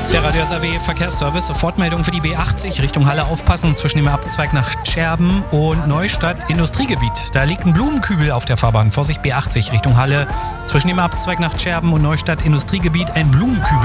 Der Radio SAW Verkehrsservice, Sofortmeldung für die B80 Richtung Halle aufpassen zwischen dem Abzweig nach Scherben und Neustadt Industriegebiet. Da liegt ein Blumenkübel auf der Fahrbahn. Vorsicht, B80 Richtung Halle zwischen dem Abzweig nach Scherben und Neustadt Industriegebiet ein Blumenkübel.